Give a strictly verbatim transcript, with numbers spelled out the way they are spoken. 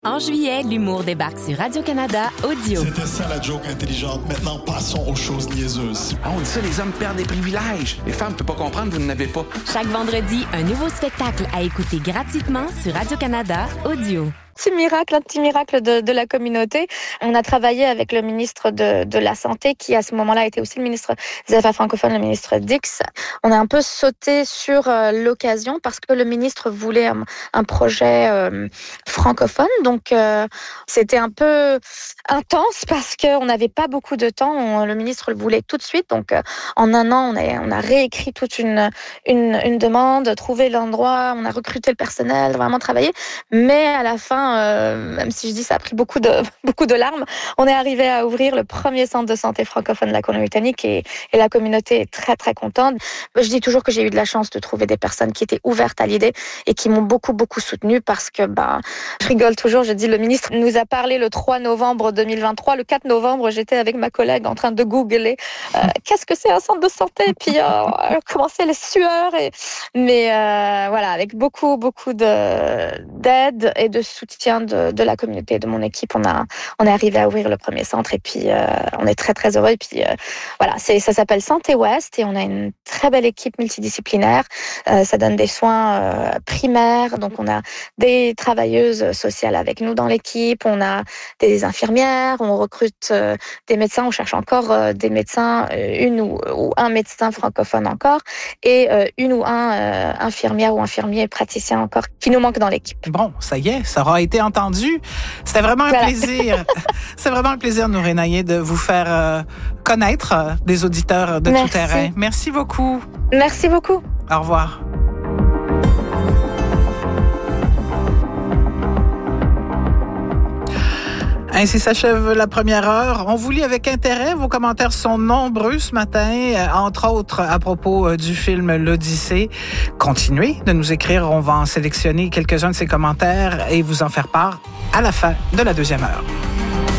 En juillet, l'humour débarque sur Radio-Canada Audio. C'était ça la joke intelligente. Maintenant, passons aux choses niaiseuses. Ah, on dit ça, les hommes perdent des privilèges. Les femmes ne peuvent pas comprendre, vous n'en avez pas. Chaque vendredi, un nouveau spectacle à écouter gratuitement sur Radio-Canada Audio. Petit miracle, un petit miracle de, de la communauté. On a travaillé avec le ministre de, de la Santé, qui à ce moment-là était aussi le ministre des Affaires francophones, le ministre Dix. On a un peu sauté sur euh, l'occasion parce que le ministre voulait un, un projet euh, francophone. Donc, euh, c'était un peu intense parce qu'on n'avait pas beaucoup de temps. On, le ministre le voulait tout de suite. Donc, euh, en un an, on a, on a réécrit toute une, une, une demande, trouvé l'endroit, on a recruté le personnel, vraiment travaillé. Mais à la fin, Euh, même si je dis ça a pris beaucoup de, beaucoup de larmes, on est arrivé à ouvrir le premier centre de santé francophone de la Colombie-Britannique et, et la communauté est très, très contente. Je dis toujours que j'ai eu de la chance de trouver des personnes qui étaient ouvertes à l'idée et qui m'ont beaucoup, beaucoup soutenue parce que, bah, je rigole toujours, je dis, le ministre nous a parlé le trois novembre deux mille vingt-trois. Le quatre novembre, j'étais avec ma collègue en train de googler euh, qu'est-ce que c'est un centre de santé, et puis euh, commencer les sueurs. Et... Mais euh, voilà, avec beaucoup, beaucoup de, d'aide et de soutien De, de la communauté, de mon équipe, on a on est arrivé à ouvrir le premier centre et puis euh, on est très très heureux et puis euh, voilà, c'est ça s'appelle Santé Ouest et on a une très belle équipe multidisciplinaire. Euh, ça donne des soins euh, primaires, donc on a des travailleuses sociales avec nous dans l'équipe, on a des infirmières, on recrute euh, des médecins, on cherche encore euh, des médecins, euh, une ou, ou un médecin francophone encore et euh, une ou un euh, infirmière ou infirmier praticien encore qui nous manque dans l'équipe. Bon, ça y est, ça aura été entendu. C'était vraiment un voilà. plaisir. C'est vraiment un plaisir, Noureen Aïe, de vous faire euh, connaître euh, des auditeurs de Merci. Tout terrain. Merci beaucoup. Merci beaucoup. Au revoir. Ainsi s'achève la première heure. On vous lit avec intérêt. Vos commentaires sont nombreux ce matin, entre autres à propos du film L'Odyssée. Continuez de nous écrire. On va en sélectionner quelques-uns de ces commentaires et vous en faire part à la fin de la deuxième heure.